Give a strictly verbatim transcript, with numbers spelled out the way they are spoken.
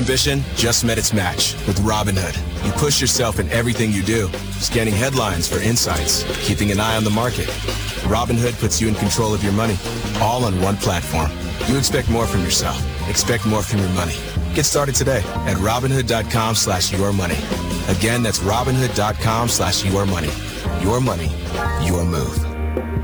ambition just met its match with Robinhood. You push yourself in everything you do, scanning headlines for insights, keeping an eye on the market. Robinhood puts you in control of your money, all on one platform. You expect more from yourself. Expect more from your money. Get started today at Robinhood.com slash your money. Again, that's Robinhood.com slash your money. Your money, your move.